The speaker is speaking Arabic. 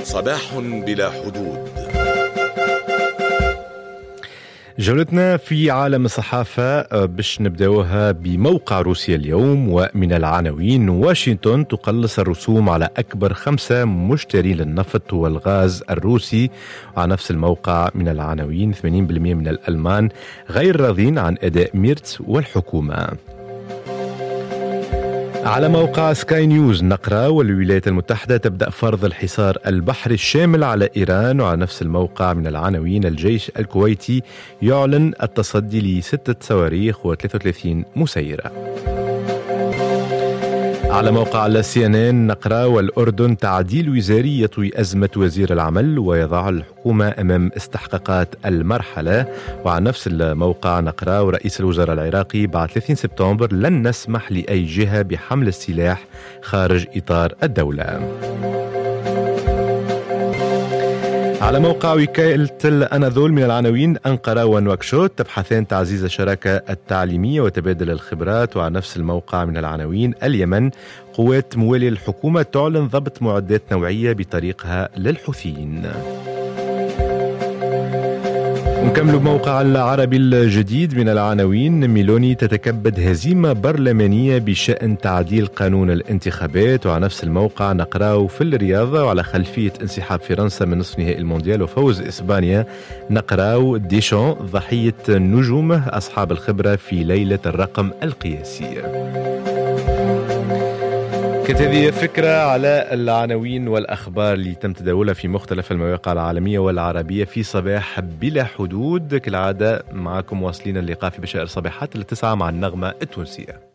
صباح بلا حدود. جولتنا في عالم الصحافة باش نبدأوها بموقع روسيا اليوم. ومن العناوين: واشنطن تقلص الرسوم على أكبر 5 مشترين للنفط والغاز الروسي. على نفس الموقع من العناوين: 80% من الألمان غير راضين عن أداء ميرتس والحكومة. على موقع سكاي نيوز نقرأ: والولايات المتحدة تبدأ فرض الحصار البحري الشامل على إيران. وعلى نفس الموقع من العناوين: الجيش الكويتي يعلن التصدي ل6 صواريخ و33 مسيرة. على موقع CNN نقرأ: والأردن تعديل وزاري يطوي أزمة وزير العمل ويضع الحكومة أمام استحقاقات المرحلة. وعلى نفس الموقع نقرأ: ورئيس الوزراء العراقي بعد 30 سبتمبر لن نسمح لأي جهة بحمل السلاح خارج إطار الدولة. على موقع وكالة الأناضول من العناوين: أنقرة ونواكشوط تبحثان تعزيز الشراكة التعليمية وتبادل الخبرات. وعلى نفس الموقع من العناوين: اليمن قوات موالية للحكومة تعلن ضبط معدات نوعية بطريقها للحوثيين. نكمل بموقع العربي الجديد من العناوين: ميلوني تتكبد هزيمة برلمانية بشأن تعديل قانون الانتخابات. وعلى نفس الموقع نقرأ: في الرياضة وعلى خلفية انسحاب فرنسا من نصف نهائي المونديال وفوز إسبانيا نقرأ: ديشان ضحية نجومه أصحاب الخبرة في ليلة الرقم القياسي. كانت هذه فكرة على العناوين والأخبار اللي تم تداولها في مختلف المواقع العالمية والعربية في صباح بلا حدود. كالعادة معكم واصلين اللقاء في بشائر صباحات 9 مع النغمة التونسية.